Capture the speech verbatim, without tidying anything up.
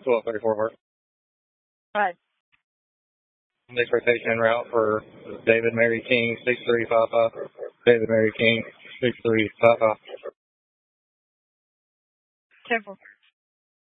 twelve thirty-four work. Right. Next rotation en route for David Mary King, six three five five. David Mary King, six three five five. Careful.